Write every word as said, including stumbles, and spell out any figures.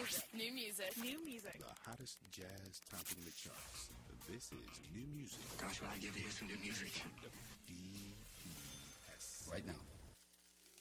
music. New music. New music. The hottest jazz topping the charts. This is New Music. Gosh, when I get to hear some new music.